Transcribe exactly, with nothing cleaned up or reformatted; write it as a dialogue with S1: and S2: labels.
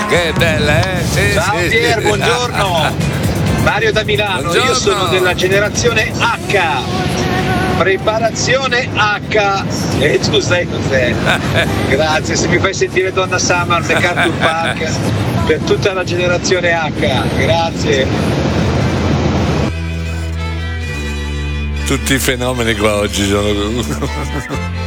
S1: Che bella, eh? Sì,
S2: Ciao
S1: sì,
S2: Pier,
S1: sì.
S2: buongiorno. Mario da Milano,
S1: Buongiorno.
S2: io sono della generazione H. Preparazione H. E tu sai cos'è? Grazie, se mi fai sentire Donna Summer, The Cartoon Park, per tutta la generazione H. Grazie.
S1: Tutti i fenomeni qua oggi sono